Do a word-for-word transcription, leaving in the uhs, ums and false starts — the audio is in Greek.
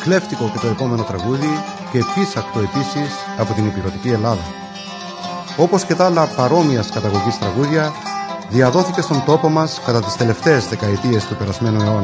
κλέφτικο και το επόμενο τραγούδι και πίσακτο επίσης από την ηπειρωτική Ελλάδα. Όπως και τα άλλα παρόμοιας καταγωγής τραγούδια, διαδόθηκε στον τόπο μας κατά τις τελευταίες δεκαετίες του περασμένου αιώνα.